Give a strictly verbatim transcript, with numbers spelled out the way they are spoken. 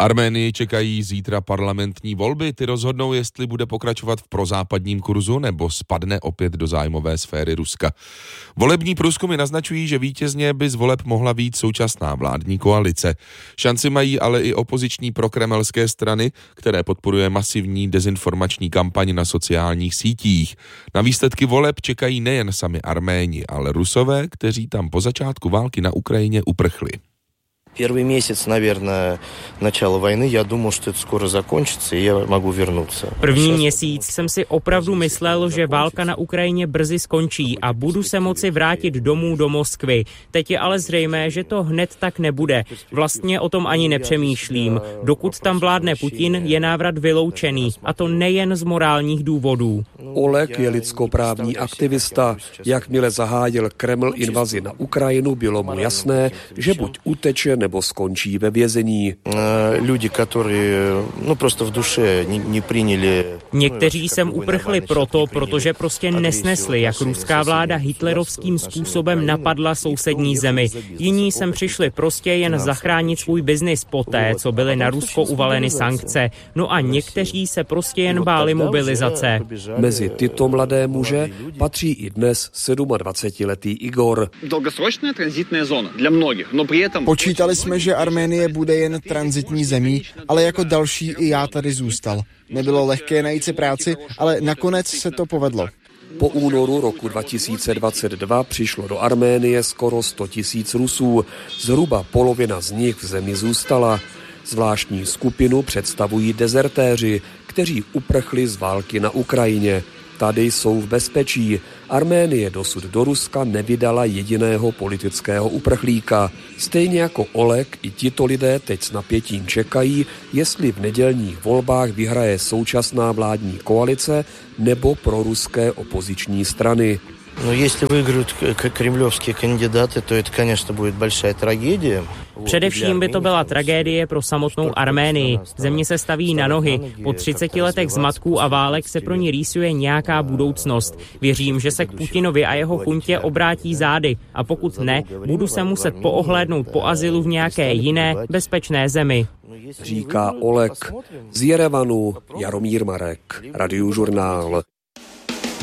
Arménii čekají zítra parlamentní volby. Ty rozhodnou, jestli bude pokračovat v prozápadním kurzu nebo spadne opět do zájmové sféry Ruska. Volební průzkumy naznačují, že vítězně by z voleb mohla být současná vládní koalice. Šanci mají ale i opoziční prokremelské strany, které podporuje masivní dezinformační kampaň na sociálních sítích. Na výsledky voleb čekají nejen sami Arméni, ale Rusové, kteří tam po začátku války na Ukrajině uprchli. Первый месяц, наверное, начало войны, я думал, что это скоро закончится, и я могу вернуться. První měsíc jsem si opravdu myslel, že válka na Ukrajině brzy skončí a budu se moci vrátit domů do Moskvy. Teď je ale zřejmé, že to hned tak nebude. Vlastně o tom ani nepřemýšlím. Dokud tam vládne Putin, je návrat vyloučený, a to nejen z morálních důvodů. Oleg je lidskoprávní aktivista. Jakmile zahájil Kreml invazi na Ukrajinu, bylo mu jasné, že buď uteče nebo skončí ve vězení. Lidi, kteří no prostě v duše nepřijali. Někteří sem uprchli proto, protože prostě nesnesli, jak ruská vláda hitlerovským způsobem napadla sousední zemi. Jiní sem přišli prostě jen zachránit svůj biznis poté, co byly na Rusko uvaleny sankce. No a někteří se prostě jen báli mobilizace. Mezi tyto mladé muže patří i dnes sedmadvacetiletý Igor. Dlouhodobá tranzitní zóna pro mnohých, no při tom Počítali jsme, že Arménie bude jen tranzitní zemí, ale jako další i já tady zůstal. Nebylo lehké najít si práci, ale nakonec se to povedlo. Po únoru roku dva tisíce dvacet dva přišlo do Arménie skoro sto tisíc Rusů. Zhruba polovina z nich v zemi zůstala. Zvláštní skupinu představují dezertéři, kteří uprchli z války na Ukrajině. Tady jsou v bezpečí. Arménie dosud do Ruska nevydala jediného politického uprchlíka. Stejně jako Oleg, i tito lidé teď s napětím čekají, jestli v nedělních volbách vyhraje současná vládní koalice nebo proruské opoziční strany. No, jestli vyhrají kremlovské kandidáty, to je, конечно, bude velká tragédie. Především by to byla tragédie pro samotnou Arménii. Země se staví na nohy. Po třiceti letech zmatků a válek se pro ní rýsuje nějaká budoucnost. Věřím, že se k Putinovi a jeho chuntě obrátí zády. A pokud ne, budu se muset poohlédnout po azylu v nějaké jiné, bezpečné zemi. Říká Oleg. Z Jerevanu Jaromír Marek, Radiožurnál.